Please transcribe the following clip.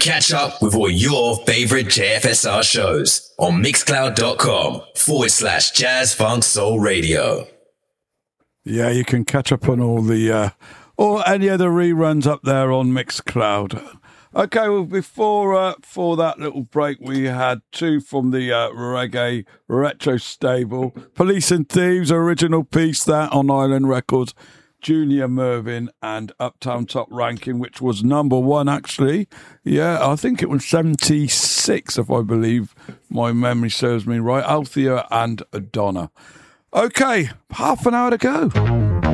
Catch up with all your favourite JFSR shows on mixcloud.com/jazz funk soul radio. Yeah, you can catch up on all the or any other reruns up there on Mixcloud. Okay, well, before for that little break, we had two from the reggae retro stable, Police and Thieves, original piece that on Island Records, Junior Mervin and Uptown Top Ranking, which was number one actually. Yeah, I think it was 76, if I believe my memory serves me right. Althea and Donna. Okay, half an hour to go.